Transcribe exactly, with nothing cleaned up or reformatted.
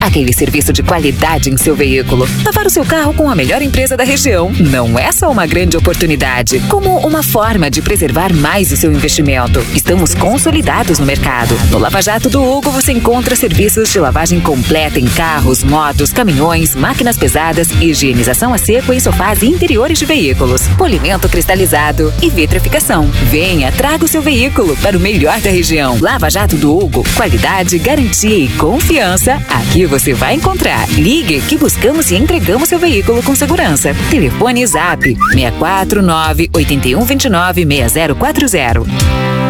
aquele serviço de qualidade em seu veículo. Lavar o seu carro com a melhor empresa da região não é só uma grande oportunidade, como uma forma de preservar mais o seu investimento. Estamos consolidados no mercado. No Lava Jato do Hugo você encontra serviços de lavagem completa em carros, motos, caminhões, máquinas pesadas, higienização a seco em sofás e interiores de veículos, polimento cristalizado e vitrificação. Venha, traga o seu veículo para o melhor da região. Lava Jato do Hugo, qualidade, garantia e confiança, aqui você vai encontrar. Ligue que buscamos e entregamos seu veículo com segurança. Telefone Zap seis quatro nove, oito um dois nove, seis zero quatro zero.